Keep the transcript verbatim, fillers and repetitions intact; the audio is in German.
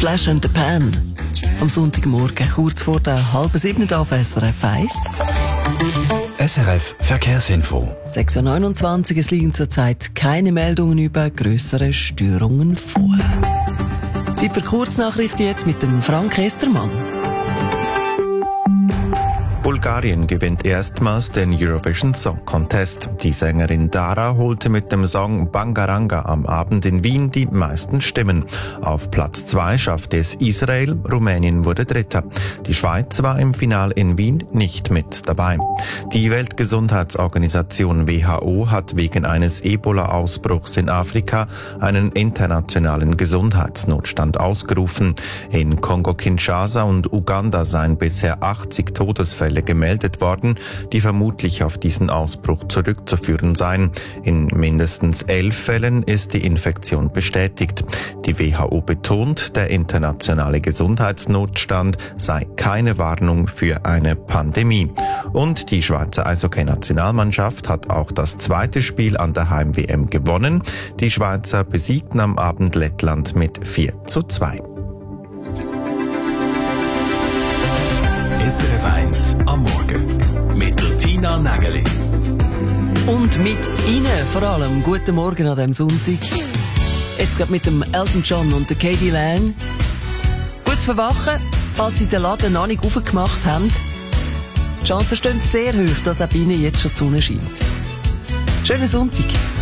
Flash and the Pan. Am Sonntagmorgen, kurz vor der halben sieben auf S R F eins. S R F Verkehrsinfo. sechs Uhr neunundzwanzig, es liegen zurzeit keine Meldungen über grössere Störungen vor. Zeit für Kurznachrichten jetzt mit dem Frank Estermann. Bulgarien gewinnt erstmals den Eurovision Song Contest. Die Sängerin Dara holte mit dem Song Bangaranga am Abend in Wien die meisten Stimmen. Auf Platz zwei schaffte es Israel, Rumänien wurde Dritter. Die Schweiz war im Finale in Wien nicht mit dabei. Die Weltgesundheitsorganisation W H O hat wegen eines Ebola-Ausbruchs in Afrika einen internationalen Gesundheitsnotstand ausgerufen. In Kongo-Kinshasa und Uganda seien bisher achtzig Todesfälle gemeldet worden, die vermutlich auf diesen Ausbruch zurückzuführen seien. In mindestens elf Fällen ist die Infektion bestätigt. Die W H O betont, der internationale Gesundheitsnotstand sei keine Warnung für eine Pandemie. Und die Schweizer Eishockey-Nationalmannschaft hat auch das zweite Spiel an der Heim-W M gewonnen. Die Schweizer besiegten am Abend Lettland mit vier zu zwei. S R F eins am Morgen mit der Tina Nägeli. Und mit Ihnen vor allem. Guten Morgen an diesem Sonntag. Jetzt gerade mit dem Elton John und der Katie Lang. Gut zu verwachen, falls Sie den Laden noch nicht aufgemacht haben. Die Chancen stehen sehr hoch, dass auch bei Ihnen jetzt schon die Sonne scheint. Schönen Sonntag.